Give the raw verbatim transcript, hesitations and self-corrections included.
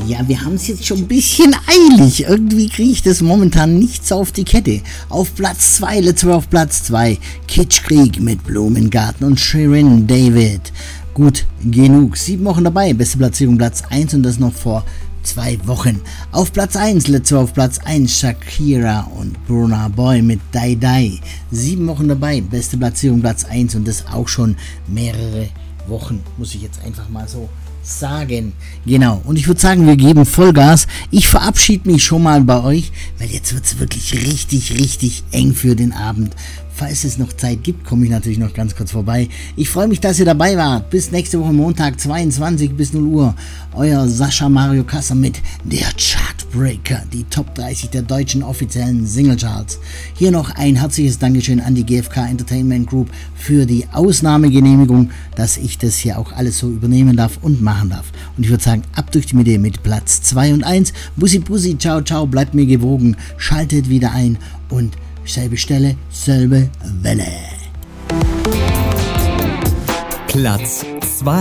Ja, wir haben es jetzt schon ein bisschen eilig. Irgendwie kriege ich das momentan nichts auf die Kette. Auf Platz zwei, letztes Mal auf Platz zwei. Kitschkrieg mit Blumengarten und Shirin David. Gut, genug. Sieben Wochen dabei. Beste Platzierung Platz eins und das noch vor zwei Wochen. Auf Platz eins, letztes Mal auf Platz eins. Shakira und Burna Boy mit Dai Dai. Sieben Wochen dabei. Beste Platzierung Platz eins und das auch schon mehrere Wochen. Muss ich jetzt einfach mal so sagen. Genau. Und ich würde sagen, wir geben Vollgas. Ich verabschiede mich schon mal bei euch, weil jetzt wird es wirklich richtig, richtig eng für den Abend. Falls es noch Zeit gibt, komme ich natürlich noch ganz kurz vorbei. Ich freue mich, dass ihr dabei wart. Bis nächste Woche Montag, zweiundzwanzig bis null Uhr. Euer Sascha Mario Kasser mit der Chartbreaker, die Top dreißig der deutschen offiziellen Singlecharts. Hier noch ein herzliches Dankeschön an die G F K Entertainment Group für die Ausnahmegenehmigung, dass ich das hier auch alles so übernehmen darf und machen darf. Und ich würde sagen, ab durch die Mitte mit Platz zwei und eins. Bussi Bussi, ciao, ciao, bleibt mir gewogen, schaltet wieder ein und selbe Stelle, selbe Welle. Platz zwei.